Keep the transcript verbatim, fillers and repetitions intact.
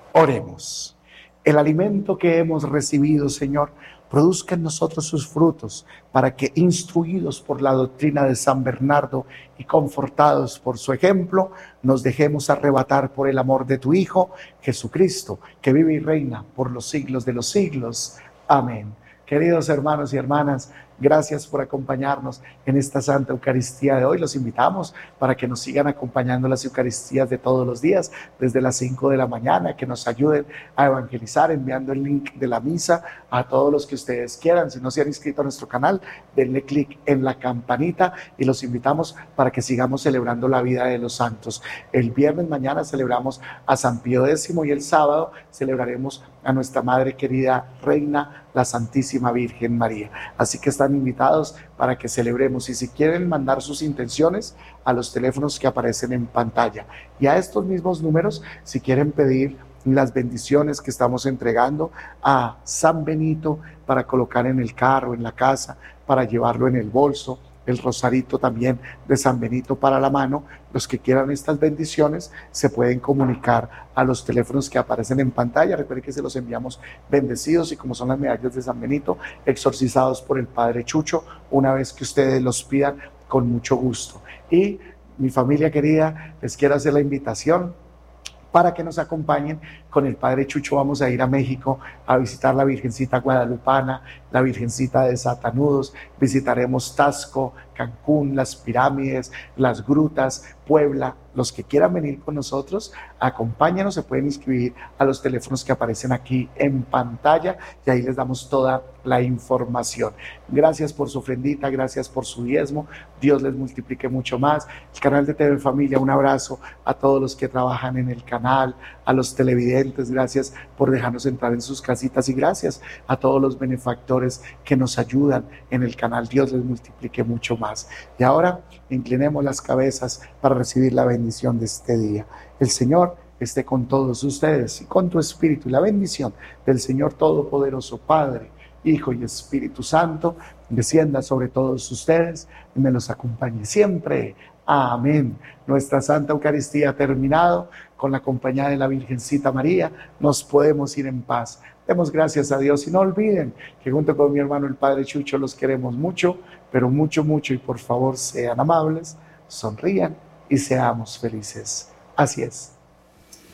Oremos. El alimento que hemos recibido, Señor, produzca en nosotros sus frutos, para que, instruidos por la doctrina de San Bernardo y confortados por su ejemplo, nos dejemos arrebatar por el amor de tu Hijo, Jesucristo, que vive y reina por los siglos de los siglos. Amén. Queridos hermanos y hermanas, gracias por acompañarnos en esta Santa Eucaristía de hoy. Los invitamos para que nos sigan acompañando en las Eucaristías de todos los días, desde las cinco de la mañana, que nos ayuden a evangelizar enviando el link de la misa a todos los que ustedes quieran. Si no se han inscrito a nuestro canal, denle clic en la campanita y los invitamos para que sigamos celebrando la vida de los santos. El viernes mañana celebramos a San Pío décimo y el sábado celebraremos a nuestra Madre querida Reina, la Santísima Virgen María. Así que están invitados para que celebremos, y si quieren mandar sus intenciones a los teléfonos que aparecen en pantalla y a estos mismos números, si quieren pedir las bendiciones que estamos entregando a San Benito para colocar en el carro, en la casa, para llevarlo en el bolso, el rosarito también de San Benito para la mano. Los que quieran estas bendiciones se pueden comunicar a los teléfonos que aparecen en pantalla. Recuerden que se los enviamos bendecidos, y como son las medallas de San Benito, exorcizados por el Padre Chucho, una vez que ustedes los pidan, con mucho gusto. Y mi familia querida, les quiero hacer la invitación para que nos acompañen. Con el Padre Chucho vamos a ir a México a visitar la Virgencita Guadalupana, la Virgencita de Satanudos. Visitaremos Taxco, Cancún, las pirámides, las grutas, Puebla. Los que quieran venir con nosotros, acompáñanos, se pueden inscribir a los teléfonos que aparecen aquí en pantalla y ahí les damos toda la información. Gracias por su ofrendita, gracias por su diezmo, Dios les multiplique mucho más. El canal de T V Familia, un abrazo a todos los que trabajan en el canal, a los televidentes, gracias por dejarnos entrar en sus casitas, y gracias a todos los benefactores que nos ayudan en el canal. Dios les multiplique mucho más. Y ahora inclinemos las cabezas para recibir la bendición de este día. El Señor esté con todos ustedes y con tu espíritu, y la bendición del Señor Todopoderoso, Padre, Hijo y Espíritu Santo, descienda sobre todos ustedes y me los acompañe siempre. Amén. Nuestra Santa Eucaristía ha terminado. Con la compañía de la Virgencita María nos podemos ir en paz. Demos gracias a Dios y no olviden que junto con mi hermano el Padre Chucho los queremos mucho, pero mucho, mucho, y por favor sean amables, sonrían y seamos felices. Así es.